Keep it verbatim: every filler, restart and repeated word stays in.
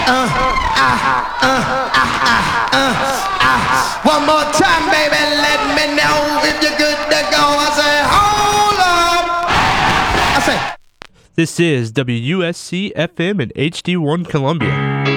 One more time, baby, let me know if you're good to go. I say, hold up. I say, This is W U S C F M and H D one Columbia.